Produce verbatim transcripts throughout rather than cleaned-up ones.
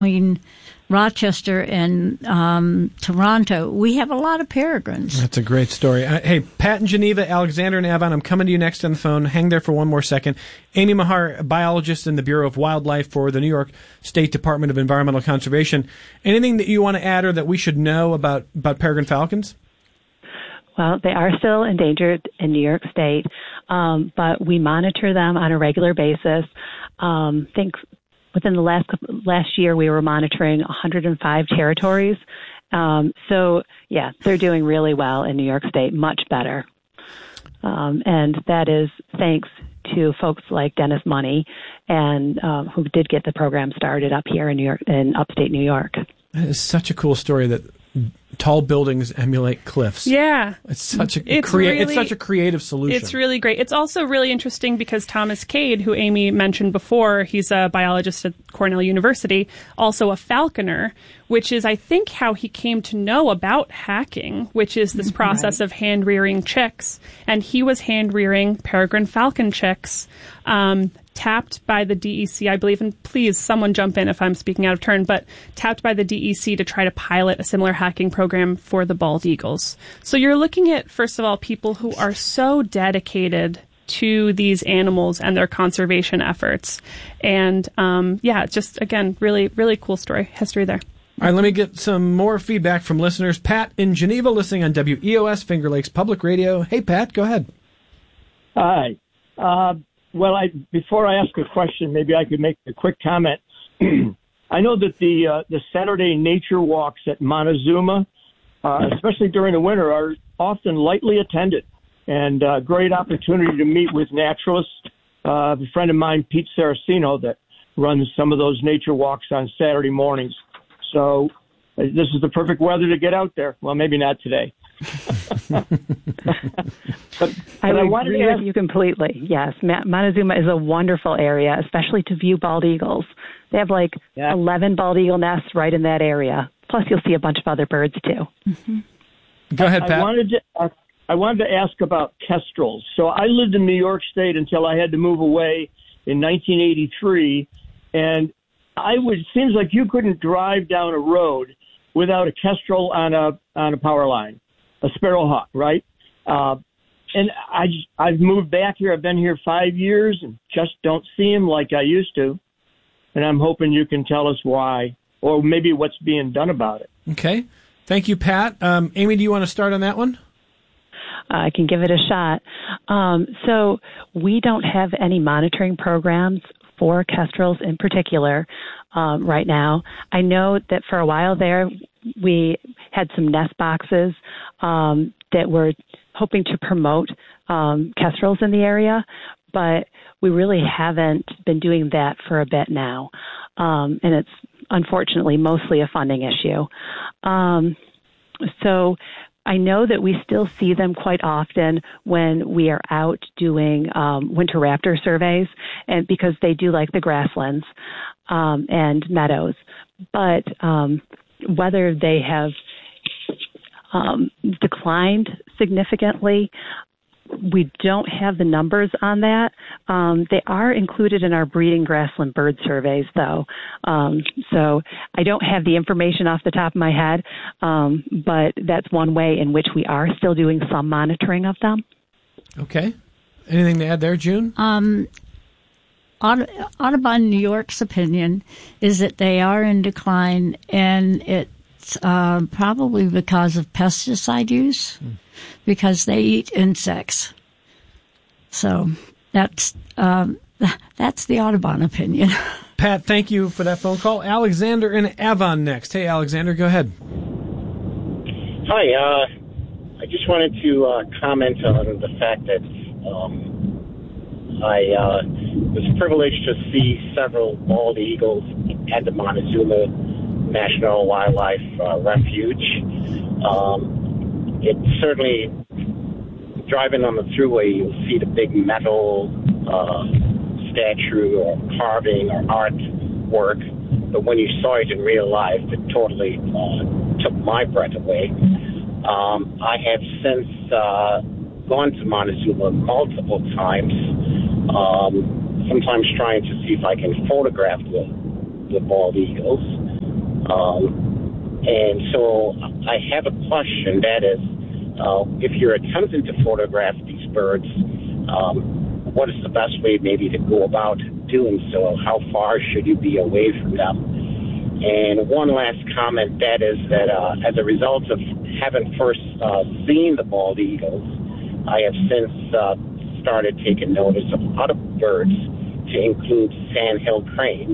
between Rochester and um, Toronto, we have a lot of peregrines. That's a great story. Uh, hey, Pat in Geneva, Alexander in Avon, I'm coming to you next on the phone. Hang there for one more second. Amy Mahar, a biologist in the Bureau of Wildlife for the New York State Department of Environmental Conservation. Anything that you want to add or that we should know about, about peregrine falcons? Well, they are still endangered in New York State, um, but we monitor them on a regular basis. Um, think within the last last year, we were monitoring one hundred five territories. Um, so, yeah, they're doing really well in New York State, much better. Um, and that is thanks to folks like Dennis Money, and um, who did get the program started up here in New York, in upstate New York. That is such a cool story that tall buildings emulate cliffs. Yeah. It's such a it's, crea- really, it's such a creative solution. It's really great. It's also really interesting because Thomas Cade, who Amy mentioned before, he's a biologist at Cornell University, also a falconer, which is, I think, how he came to know about hacking, which is this process right. of hand-rearing chicks. And he was hand-rearing peregrine falcon chicks, um, tapped by the D E C, I believe, and please, someone jump in if I'm speaking out of turn, but tapped by the D E C to try to pilot a similar hacking program for the bald eagles. So you're looking at, first of all, people who are so dedicated to these animals and their conservation efforts. And, um, yeah, just, again, really, really cool story, history there. All right, let me get some more feedback from listeners. Pat in Geneva, listening on W E O S, Finger Lakes Public Radio. Hey, Pat, go ahead. Hi. Uh, Well, I, before I ask a question, maybe I could make a quick comment. I know that the uh, the Saturday nature walks at Montezuma, uh, especially during the winter, are often lightly attended and uh, great opportunity to meet with naturalists. Uh, a friend of mine, Pete Saraceno, that runs some of those nature walks on Saturday mornings. So uh, this is the perfect weather to get out there. Well, maybe not today. but, I, I agree with you completely. Yes, Montezuma is a wonderful area, especially to view bald eagles. They have like yeah. eleven bald eagle nests right in that area. Plus, you'll see a bunch of other birds too. Mm-hmm. Go ahead, Pat. I wanted to uh, I wanted to ask about kestrels. So I lived in New York State until I had to move away in nineteen eighty-three, and I would. It seems like you couldn't drive down a road without a kestrel on a on a power line. A sparrowhawk, right? Uh, and I, I've moved back here. I've been here five years and just don't see him like I used to. And I'm hoping you can tell us why, or maybe what's being done about it. Okay. Thank you, Pat. Um, Amy, do you want to start on that one? I can give it a shot. Um, so we don't have any monitoring programs for kestrels in particular um, right now. I know that for a while there, we had some nest boxes um, that were hoping to promote um, kestrels in the area, but we really haven't been doing that for a bit now. Um, and it's unfortunately mostly a funding issue. Um, so I know that we still see them quite often when we are out doing um, winter raptor surveys, and because they do like the grasslands um, and meadows. But um, whether they have um, declined significantly, we don't have the numbers on that. Um, they are included in our breeding grassland bird surveys, though. Um, so I don't have the information off the top of my head, um, but that's one way in which we are still doing some monitoring of them. Okay. Anything to add there, June? Um, Aud- Audubon New York's opinion is that they are in decline, and it's uh, probably because of pesticide use. Hmm. Because they eat insects. So that's um, that's the Audubon opinion. Pat, thank you for that phone call. Alexander in Avon next. Hey, Alexander, go ahead. Hi. Uh, I just wanted to uh, comment on the fact that um, I uh, was privileged to see several bald eagles at the Montezuma National Wildlife uh, Refuge. Um, It's certainly, driving on the thruway, you'll see the big metal uh, statue or carving or artwork. But when you saw it in real life, it totally uh, took my breath away. Um, I have since uh, gone to Montezuma multiple times, um, sometimes trying to see if I can photograph the, the bald eagles. Um, and so I have a question, that is, uh, if you're attempting to photograph these birds, um, what is the best way maybe to go about doing so? How far should you be away from them? And one last comment, that is that uh, as a result of having first uh, seen the bald eagles, I have since uh, started taking notice of other birds, to include sandhill cranes,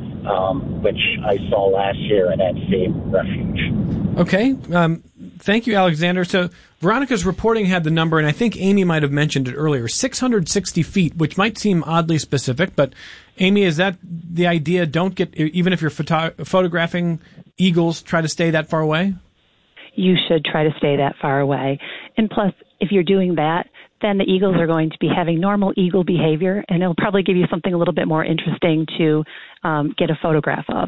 um, which I saw last year at that same refuge. Okay. Um, thank you, Alexander. So Veronica's reporting had the number, and I think Amy might have mentioned it earlier, six hundred sixty feet, which might seem oddly specific, but Amy, is that the idea? Don't get, even if you're photo- photographing eagles, try to stay that far away? You should try to stay that far away. And plus, if you're doing that, then the eagles are going to be having normal eagle behavior, and it'll probably give you something a little bit more interesting to um, get a photograph of.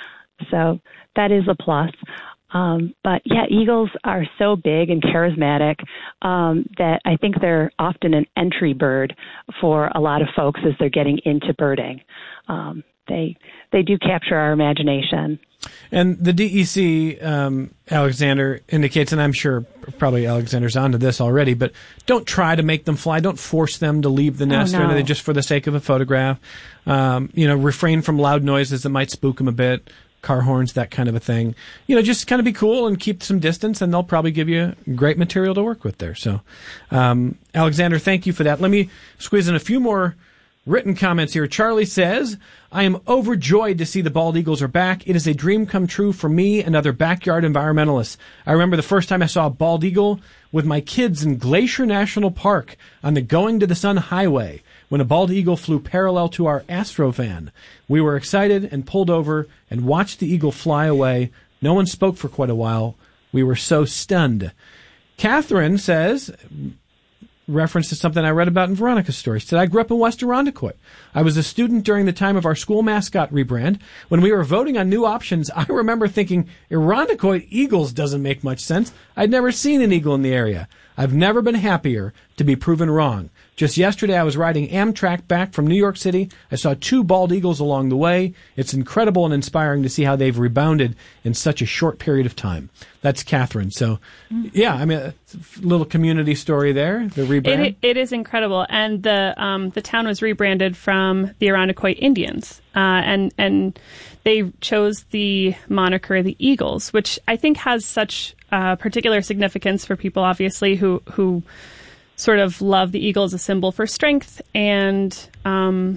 So that is a plus. Um, but yeah, eagles are so big and charismatic um, that I think they're often an entry bird for a lot of folks as they're getting into birding. Um, they they do capture our imagination. And the D E C, um, Alexander, indicates, and I'm sure probably Alexander's onto this already, but don't try to make them fly. Don't force them to leave the nest oh, no. or anything just for the sake of a photograph. Um, you know, refrain from loud noises that might spook them a bit. Car horns, that kind of a thing. You know, just kind of be cool and keep some distance, and they'll probably give you great material to work with there. So, um, Alexander, thank you for that. Let me squeeze in a few more written comments here. Charlie says, I am overjoyed to see the bald eagles are back. It is a dream come true for me and other backyard environmentalists. I remember the first time I saw a bald eagle with my kids in Glacier National Park on the Going to the Sun Highway, when a bald eagle flew parallel to our Astrovan. We were excited and pulled over and watched the eagle fly away. No one spoke for quite a while. We were so stunned. Catherine says, reference to something I read about in Veronica's story, said, I grew up in West Irondequoit. I was a student during the time of our school mascot rebrand. When we were voting on new options, I remember thinking, Irondequoit Eagles doesn't make much sense. I'd never seen an eagle in the area. I've never been happier to be proven wrong. Just yesterday, I was riding Amtrak back from New York City. I saw two bald eagles along the way. It's incredible and inspiring to see how they've rebounded in such a short period of time. That's Catherine. So, yeah, I mean, a little community story there, the rebrand. It, it is incredible. And the um, the town was rebranded from the Irondequoit Indians. Uh, and, and they chose the moniker the Eagles, which I think has such uh, particular significance for people, obviously, who who sort of love the eagle as a symbol for strength, and um,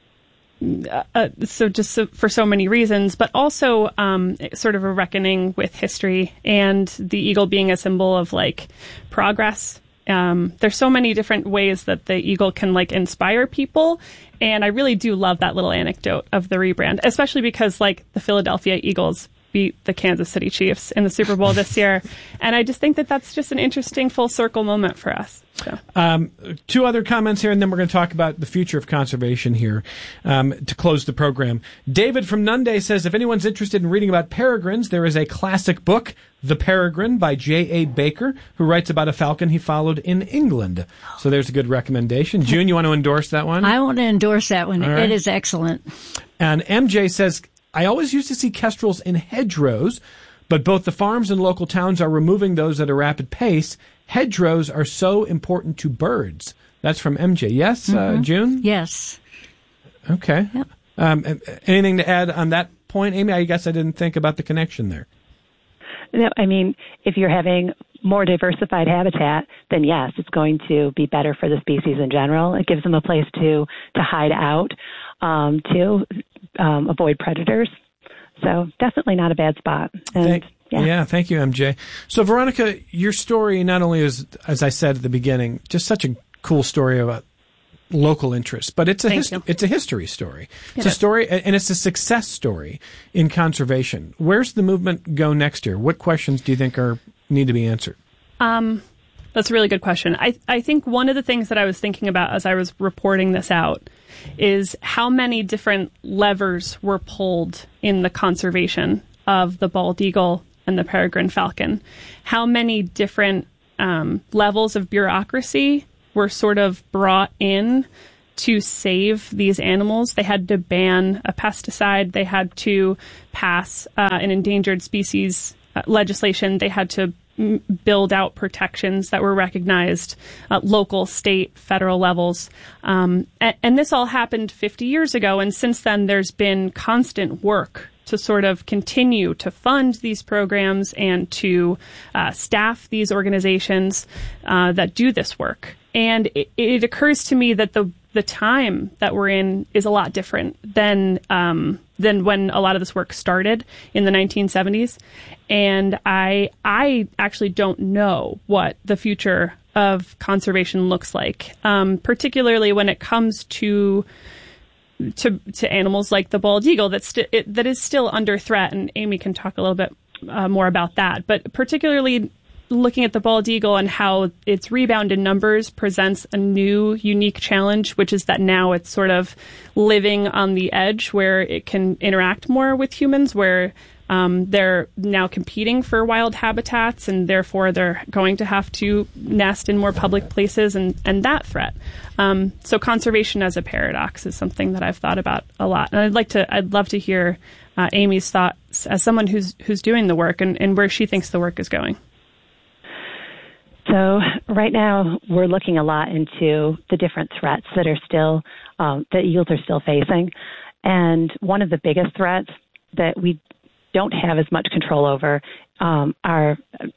uh, so just so, for so many reasons, but also um, sort of a reckoning with history, and the eagle being a symbol of like progress. Um, there's so many different ways that the eagle can like inspire people, and I really do love that little anecdote of the rebrand, especially because like the Philadelphia Eagles beat the Kansas City Chiefs in the Super Bowl this year. And I just think that that's just an interesting full circle moment for us. So. Um, two other comments here, and then we're going to talk about the future of conservation here um, to close the program. David from Nunde says, if anyone's interested in reading about peregrines, there is a classic book, The Peregrine by J A. Baker, who writes about a falcon he followed in England. So there's a good recommendation. June, you want to endorse that one? I want to endorse that one. Right. It is excellent. And M J says, I always used to see kestrels in hedgerows, but both the farms and local towns are removing those at a rapid pace. Hedgerows are so important to birds. That's from M J. Yes, mm-hmm. uh, June? Yes. Okay. Yep. Um, anything to add on that point, Amy? I guess I didn't think about the connection there. No, I mean, if you're having more diversified habitat, then yes, it's going to be better for the species in general. It gives them a place to, to hide out, um, to um, avoid predators. So definitely not a bad spot. And, thank, yeah. yeah, thank you, M J. So, Veronica, your story not only is, as I said at the beginning, just such a cool story about local interest, but it's a hist- it's a history story. It's it a story, and it's a success story in conservation. Where's the movement go next year? What questions do you think are need to be answered? Um, that's a really good question. I I think one of the things that I was thinking about as I was reporting this out is how many different levers were pulled in the conservation of the bald eagle and the peregrine falcon. How many different um, levels of bureaucracy were sort of brought in to save these animals. They had to ban a pesticide. They had to pass uh, an endangered species uh, legislation. They had to m- build out protections that were recognized at local, state, federal levels. Um, and, and this all happened fifty years ago. And since then, there's been constant work to sort of continue to fund these programs and to uh, staff these organizations uh, that do this work. And it, it occurs to me that the the time that we're in is a lot different than um, than when a lot of this work started in the nineteen seventies. And I I actually don't know what the future of conservation looks like, um, particularly when it comes to to to animals like the bald eagle that's st- it, that is still under threat. And Amy can talk a little bit uh, more about that. But particularly looking at the bald eagle and how its rebound in numbers presents a new, unique challenge, which is that now it's sort of living on the edge where it can interact more with humans, where um, they're now competing for wild habitats, and therefore they're going to have to nest in more public places, and, and that threat. Um, so conservation as a paradox is something that I've thought about a lot. And I'd like to, I'd love to hear uh, Amy's thoughts as someone who's who's doing the work and, and where she thinks the work is going. So right now we're looking a lot into the different threats that are still, um, that eagles are still facing. And one of the biggest threats that we don't have as much control over um, are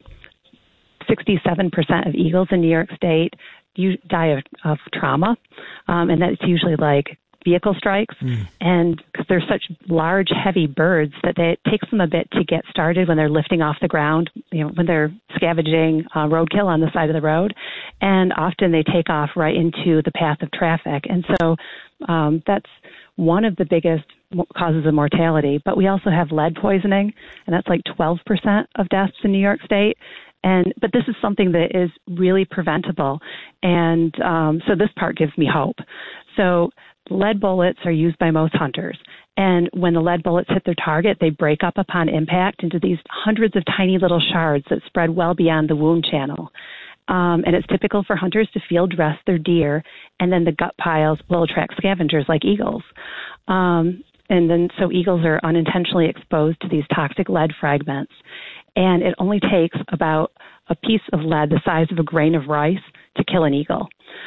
sixty-seven percent of eagles in New York State you die of, of trauma. Um, and that's usually like vehicle strikes. Mm. And because they're such large, heavy birds that they, it takes them a bit to get started when they're lifting off the ground, you know, when they're scavenging uh, roadkill on the side of the road. And often they take off right into the path of traffic. And so um, that's one of the biggest causes of mortality. But we also have lead poisoning, and that's like twelve percent of deaths in New York State. And but this is something that is really preventable. And um, so this part gives me hope. So lead bullets are used by most hunters. And when the lead bullets hit their target, they break up upon impact into these hundreds of tiny little shards that spread well beyond the wound channel. Um, and it's typical for hunters to field dress their deer, and then the gut piles will attract scavengers like eagles. Um, and then so eagles are unintentionally exposed to these toxic lead fragments. And it only takes about a piece of lead the size of a grain of rice to kill an eagle.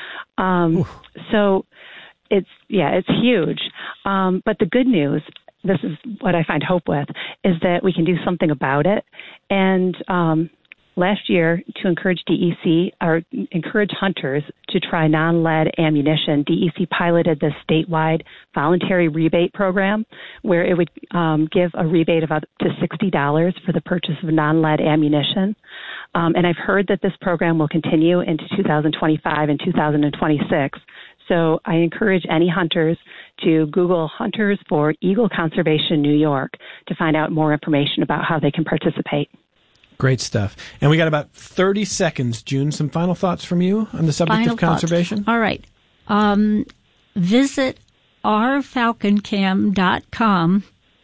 Um, so it's, yeah, it's huge. Um, but the good news, this is what I find hope with, is that we can do something about it. And um, last year, to encourage D E C or encourage hunters to try non-lead ammunition, D E C piloted this statewide voluntary rebate program where it would um, give a rebate of up to sixty dollars for the purchase of non-lead ammunition. Um, and I've heard that this program will continue into two thousand twenty-five and two thousand twenty-six. So I encourage any hunters to Google Hunters for Eagle Conservation New York to find out more information about how they can participate. Great stuff. And we got about thirty seconds, June. Some final thoughts from you on the subject final of conservation? Thoughts. All right. Um, visit our falcon cam dot com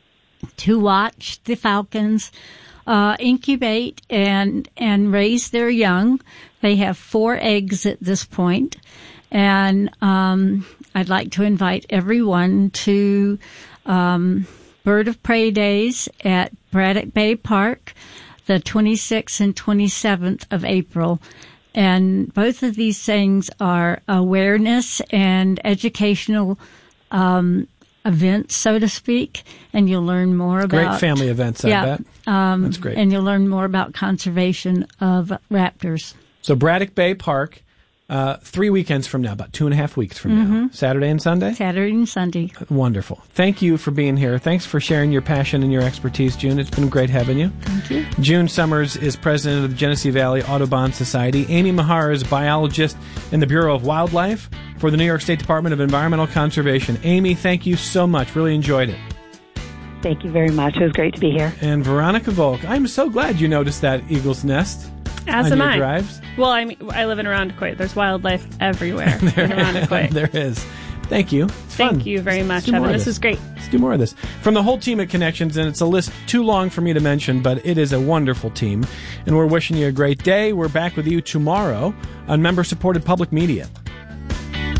to watch the falcons uh, incubate and, and raise their young. They have four eggs at this point. And um, I'd like to invite everyone to um, Bird of Prey Days at Braddock Bay Park, the twenty-sixth and twenty-seventh of April. And both of these things are awareness and educational um, events, so to speak. And you'll learn more about... Great family events, I yeah, bet. Um, That's great. And you'll learn more about conservation of raptors. So Braddock Bay Park, uh, three weekends from now, about two and a half weeks from mm-hmm. now. Saturday and Sunday? Saturday and Sunday. Wonderful. Thank you for being here. Thanks for sharing your passion and your expertise, June. It's been great having you. Thank you. June Summers is president of the Genesee Valley Audubon Society. Amy Mahar is biologist in the Bureau of Wildlife for the New York State Department of Environmental Conservation. Amy, thank you so much. Really enjoyed it. Thank you very much. It was great to be here. And Veronica Volk, I'm so glad you noticed that eagle's nest. As on am your I. drives. Well, I mean, I live in Irondequoit. There's wildlife everywhere there, in Irondequoit. There is. Thank you. It's Thank fun. you very Let's, much, let's Evan. This. this is great. Let's do more of this. From the whole team at Connections, and it's a list too long for me to mention, but it is a wonderful team. And we're wishing you a great day. We're back with you tomorrow on member-supported public media.